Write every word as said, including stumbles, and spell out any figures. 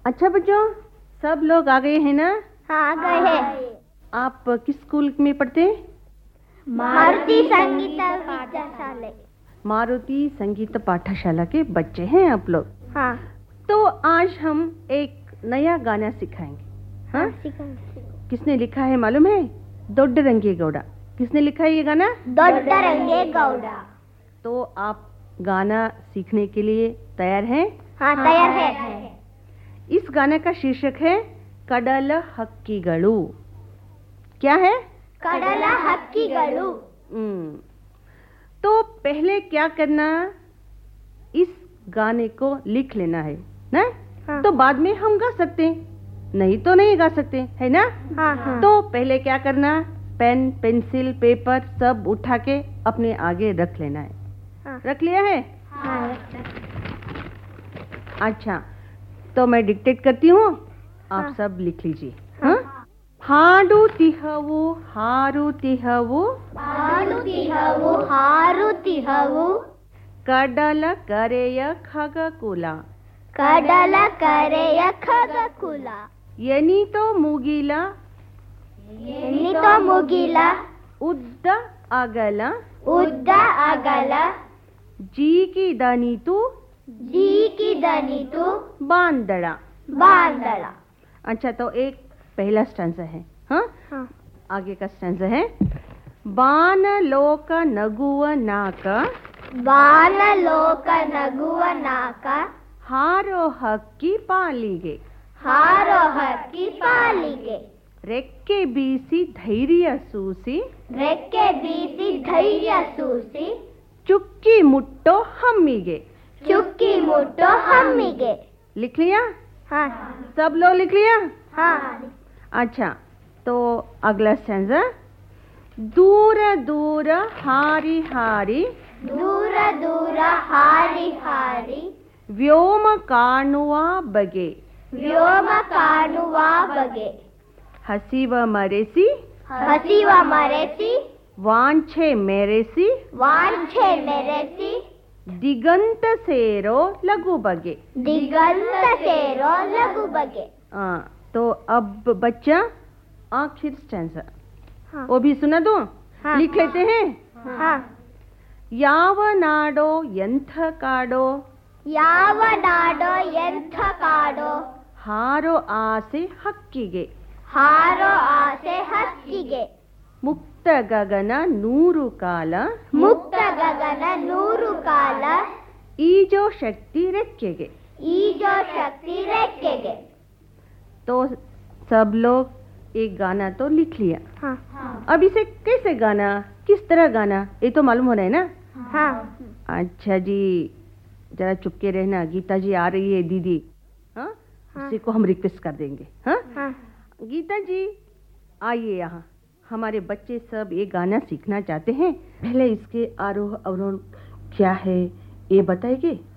अच्छा बच्चों, सब लोग आ गए हैं ना? हाँ, आ गए हैं। आप किस स्कूल में पढ़ते हैं? मारुति संगीत पाठशाला। मारुति संगीत पाठशाला के बच्चे हैं आप लोग? हाँ। तो आज हम एक नया गाना सिखाएंगे। हाँ, किसने लिखा है मालूम है? दोड्डरंगे गौड़ा। किसने लिखा है ये गाना? दोड्डरंगे गौड़ा। तो आप गाना सीखने के लिए तैयार हैं? हाँ, तैयार है। इस गाने का शीर्षक है कಡಲ ಹಕ್ಕಿಗಳು। क्या है? ಕಡಲ ಹಕ್ಕಿಗಳು। हम्म तो पहले क्या करना, इस गाने को लिख लेना है ना? हाँ। तो बाद में हम गा सकते हैं, नहीं तो नहीं गा सकते, है ना? हाँ, हाँ। तो पहले क्या करना, पेन पेंसिल पेपर सब उठा के अपने आगे रख लेना है। हाँ। रख लिया है? हाँ। अच्छा, तो मैं डिक्टेट करती हूँ, आप हाँ। सब लिख लीजिए। हाँ? ಹಾಡುತಿಹವು ಹಾರುತಿಹವು ಹಾರುತಿಹವು ಹಾರುತಿಹವು ಕಡಲ ಕರೆಯ ಖಗಕುಲ ಕಡಲ ಕರೆಯ ಖಗಕುಲ ಎನಿತೋ ಮುಗಿಲ ಎನಿತೋ ಮುಗಿಲ ಉದ್ದ ಅಗಲ ಉದ್ದ ಅಗಲ ಜೀಕಿದನಿತು ಜೀಕಿದನಿತು ಬಾಂದಳ ಬಾಂದಳ। अच्छा, तो एक पहला स्टैंजा है। हाँ? हाँ। आगे का स्टैंजा है ಬಾನ ಲೋಕ ನಗುವ ನಾಕ ಬಾನ ಲೋಕ ನಗುವ ನಾಕ ಹಾರೋ ಹಕ್ಕಿ ಪಾಲಿಗೆ ಹಾರೋ ಹಕ್ಕಿ ಪಾಲಿಗೆ ರೆಕ್ಕೆ ಬೀಸಿ ಧೈರ್ಯ ಸೂಸಿ ರೆಕ್ಕೆ ಬೀಸಿ ಧೈರ್ಯ ಸೂಸಿ ಚುಕ್ಕಿ ಮುಟ್ಟೋ ಹಮ್ಮಿಗೆ ಚುಕ್ಕಿ ಮುಟ್ಟೋ ಹಮ್ಮಿಗೆ। लिख लिया? हाँ। सब लोग लिख लिया? हाँ। अच्छा, तो अगला स्टैंजा दूर दूर हारी हारी ದೂರ ದೂರ ಹಾರಿ ಹಾರಿ ವ್ಯೋಮ ಕಾಣುವ ಬಗೆ ವ್ಯೋಮ ಕಾಣುವ ಬಗೆ ಹಸಿವ ಮರೆಸಿ ಹಸಿವ ಮರೆಸಿ ವಾಂಛೆ ಮೆರೆಸಿ ವಾಂಛೆ ಮೆರೆಸಿ ದಿಗಂತ ಸೇರೋ ಲಘು ಬಗೆ ದಿಗಂತ ಸೇರೋ ಲಘು ಬಗೆ। हाँ, तो अब बच्चा आखिर स्टैंजा हाँ। वो भी सुना दो। हाँ। लिख लेते हैं। हाँ। ಯಾವ ನಾಡೋ ಎಂಥ ಕಾಡೋ ಯಾವ ನಾಡೋ ಎಂಥ ಕಾಡೋ ಹಾರೋ ಆಸೆ ಹಕ್ಕಿಗೆ ಹಾರೋ ಆಸೆ ಹಕ್ಕಿಗೆ ಮುಕ್ತ ಗಗನ ನೂರು ಕಾಲ ಮುಕ್ತ ಗಗನ ನೂರು ಕಾಲ ಈಜೋ ಶಕ್ತಿ ರೆಕ್ಕೆಗೆ ಈಜೋ ಶಕ್ತಿ ರೆಕ್ಕೆಗೆ। तो सब लोग एक गाना तो लिख लिया। हाँ। अब इसे कैसे गाना, किस तरह गाना, ये तो मालूम हो रहा है ना? हाँ। अच्छा जी, जरा चुपके रहना, गीता जी आ रही है दीदी। हाँ? हाँ। उसी को हम रिक्वेस्ट कर देंगे। हाँ? हाँ। गीता जी आइए यहाँ, हमारे बच्चे सब ये गाना सीखना चाहते हैं। पहले इसके आरोह अवरोह क्या है ये बताएंगे?